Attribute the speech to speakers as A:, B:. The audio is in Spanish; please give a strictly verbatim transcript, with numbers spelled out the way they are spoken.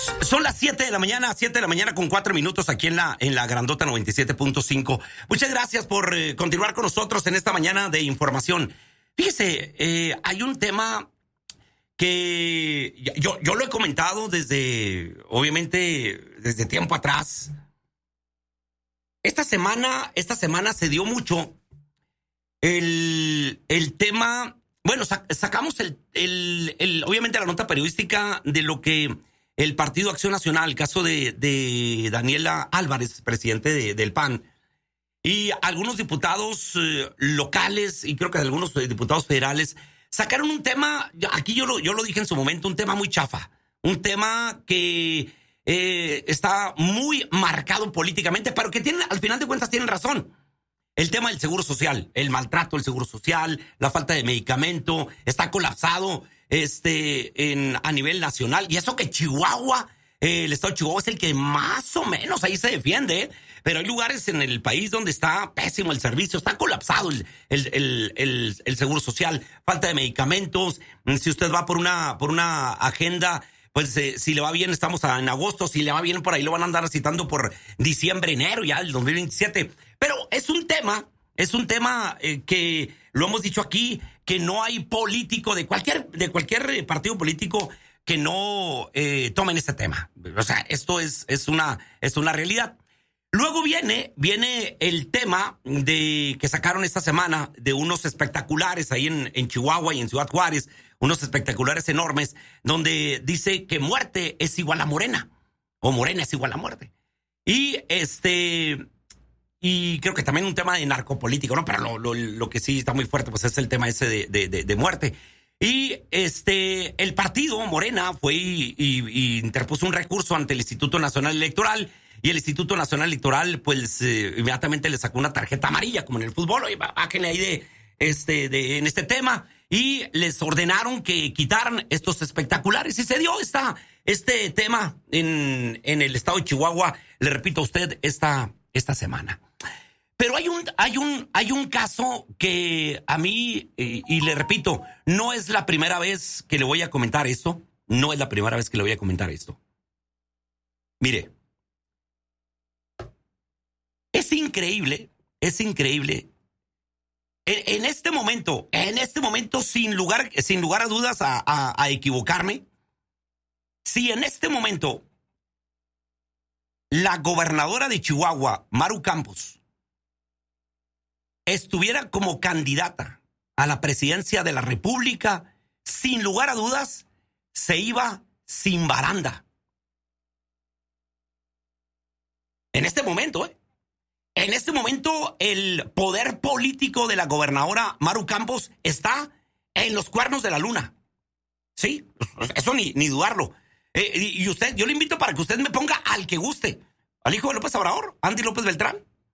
A: Son las siete de la mañana, siete de la mañana con cuatro minutos aquí en la, en la Grandota noventa y siete punto cinco. Muchas gracias por eh, continuar con nosotros en esta mañana de información. Fíjese, eh, hay un tema que yo, yo lo he comentado desde, obviamente, desde tiempo atrás. Esta semana, esta semana se dio mucho el, el tema, bueno, sac, sacamos el, el, el, obviamente la nota periodística de lo que el Partido Acción Nacional, el caso de, de Daniela Álvarez, presidente de, del P A N, y algunos diputados eh, locales y creo que algunos eh, diputados federales sacaron un tema, aquí yo lo, yo lo dije en su momento, un tema muy chafa, un tema que eh, está muy marcado políticamente, pero que tiene, al final de cuentas tienen razón. El tema del seguro social, el maltrato del seguro social, la falta de medicamento, está colapsado este, en, a nivel nacional. Y eso que Chihuahua, eh, el estado de Chihuahua es el que más o menos ahí se defiende, ¿eh? Pero hay lugares en el país donde está pésimo el servicio, está colapsado el, el, el, el, el seguro social, falta de medicamentos. Si usted va por una, por una agenda, pues eh, si le va bien estamos a, en agosto, si le va bien por ahí lo van a andar citando por diciembre, enero ya del dos mil veintisiete. Pero es un tema, es un tema eh, que lo hemos dicho aquí, que no hay político de cualquier, de cualquier partido político que no eh, tomen este tema. O sea, esto es, es una, es una realidad. Luego viene, viene el tema de que sacaron esta semana de unos espectaculares ahí en, en Chihuahua y en Ciudad Juárez, unos espectaculares enormes, donde dice que muerte es igual a Morena, o Morena es igual a muerte. Y este, y creo que también un tema de narcopolítico, ¿no? Pero lo, lo, lo que sí está muy fuerte, pues es el tema ese de, de, de, de muerte. Y este, el partido Morena fue y, y, y interpuso un recurso ante el Instituto Nacional Electoral. Y el Instituto Nacional Electoral, pues, eh, inmediatamente le sacó una tarjeta amarilla, como en el fútbol. Oye, bájenle ahí de, este, de, en este tema. Y les ordenaron que quitaran estos espectaculares. Y se dio esta, este tema en, en el estado de Chihuahua, le repito a usted, esta, esta semana. Pero hay un, hay un, hay un caso que a mí, y, y le repito, no es la primera vez que le voy a comentar esto. No es la primera vez que le voy a comentar esto. Mire. Es increíble, es increíble. En, en este momento, en este momento, sin lugar, sin lugar a dudas a, a, a equivocarme, si en este momento la gobernadora de Chihuahua, Maru Campos, estuviera como candidata a la presidencia de la República, sin lugar a dudas, se iba sin baranda. En este momento, ¿eh? En este momento, el poder político de la gobernadora Maru Campos está en los cuernos de la luna. Sí, eso ni, ni dudarlo. Eh, y usted, yo le invito para que usted me ponga al que guste. Al hijo de López Obrador, Andy López Beltrán.